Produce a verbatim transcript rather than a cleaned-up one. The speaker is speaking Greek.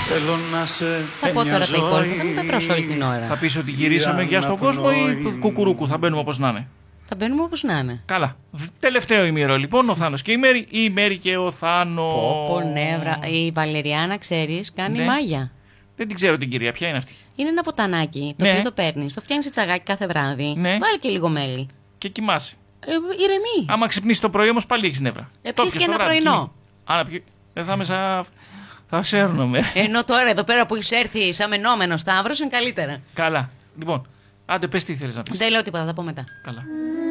Θέλω να σε Θα πω τώρα τα υπόλοιπα, θα μην τα τρώσω όλη την ώρα. Θα πεις ότι γυρίσαμε γεια στον κόσμο ή κουκουρούκου, θα μπαίνουμε όπως να είναι? Θα μπαίνουμε όπως να είναι. Καλά. Τελευταίο ημίρο λοιπόν, ο Θάνος και η Μέρη ή η Μέρη και ο Θάνος. Πω νεύρα. Η Βαλεριάνα, ξέρεις, κάνει Ναι. μάγια. Δεν την ξέρω την κυρία, ποια είναι αυτή? Είναι ένα ποτανάκι το Ναι. οποίο το παίρνεις, το φτιάχνεις σε τσαγάκι κάθε βράδυ. Ναι. Βάλει και λίγο μέλι. Και κοιμάσαι. Ε, ηρεμή. Άμα ξυπνήσει το πρωί όμως πάλι έχεις νεύρα. Ε, Το πιες πιες και το ένα βράδυ, πρωινό. κοιμή. Άρα πιει- δεν θα είμαι σαν. Θα σέρνομαι. Ενώ τώρα εδώ πέρα που έχει έρθει σαν μενόμενο Σταύρος είναι καλύτερα. Καλά. Λοιπόν, άντε πες τι θέλεις να πεις. Δεν λέω τίποτα, θα τα πω μετά. Καλά.